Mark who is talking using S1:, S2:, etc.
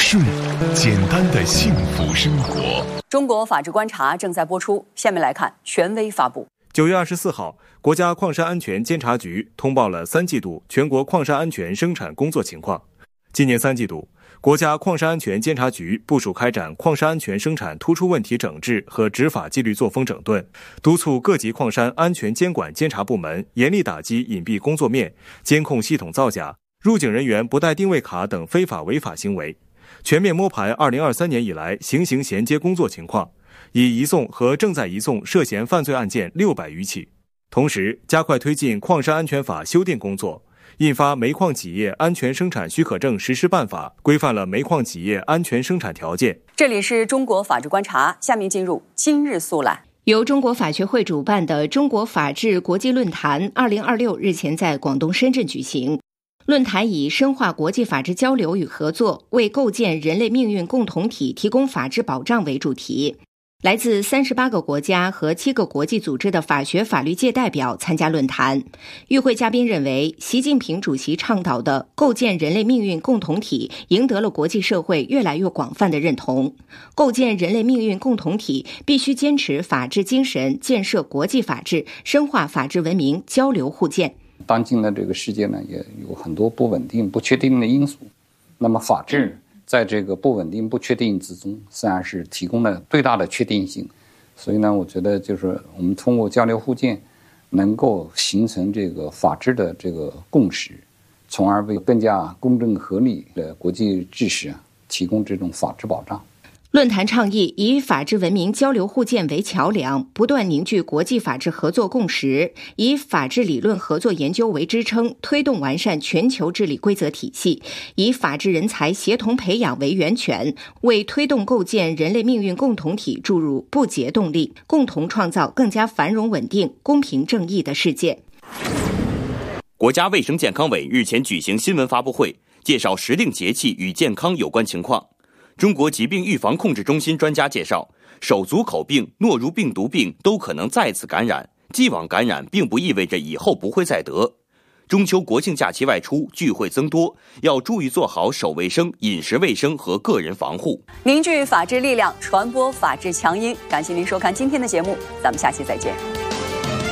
S1: 税，简单的幸福生活。
S2: 中国法治观察正在播出，下面来看权威发布。
S3: 9月24号，国家矿山安全监察局通报了3季度全国矿山安全生产工作情况。今年3季度，国家矿山安全监察局部署开展矿山安全生产突出问题整治和执法纪律作风整顿，督促各级矿山安全监管监察部门严厉打击隐蔽工作面、监控系统造假、入境人员不带定位卡等非法违法行为，全面摸排2023年以来行刑衔接工作情况，已移送和正在移送涉嫌犯罪案件600余起。同时，加快推进矿山安全法修订工作，印发《煤矿企业安全生产许可证实施办法》，规范了煤矿企业安全生产条件。
S2: 这里是中国法治观察，下面进入今日速览。
S4: 由中国法学会主办的中国法治国际论坛2026日前在广东深圳举行。论坛以深化国际法治交流与合作，为构建人类命运共同体提供法治保障为主题。来自38个国家和7个国际组织的法学法律界代表参加论坛。与会嘉宾认为，习近平主席倡导的构建人类命运共同体赢得了国际社会越来越广泛的认同。构建人类命运共同体必须坚持法治精神，建设国际法治，深化法治文明，交流互鉴。
S5: 当今的这个世界呢，也有很多不稳定、不确定的因素。那么法治在这个不稳定、不确定之中，实际上是提供了最大的确定性。所以呢，我觉得就是我们通过交流互鉴，能够形成这个法治的这个共识，从而为更加公正合理的国际秩序提供这种法治保障。
S4: 论坛倡议以法治文明交流互鉴为桥梁，不断凝聚国际法治合作共识，以法治理论合作研究为支撑，推动完善全球治理规则体系，以法治人才协同培养为源泉，为推动构建人类命运共同体注入不竭动力，共同创造更加繁荣稳定、公平正义的世界。
S6: 国家卫生健康委日前举行新闻发布会，介绍时令节气与健康有关情况。中国疾病预防控制中心专家介绍，手足口病、诺如病毒病都可能再次感染，既往感染并不意味着以后不会再得。中秋国庆假期外出聚会增多，要注意做好手卫生、饮食卫生和个人防护。
S2: 凝聚法治力量，传播法治强音。感谢您收看今天的节目，咱们下期再见。